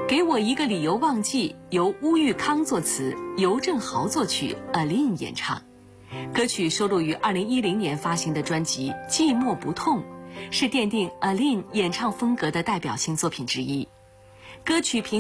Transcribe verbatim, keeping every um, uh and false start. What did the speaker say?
给我一个理由忘记，由乌玉康作词，尤正豪作曲 ，Aline 演唱。歌曲收录于二零一零年发行的专辑《寂寞不痛》，是奠定 Aline 演唱风格的代表性作品之一。歌曲凭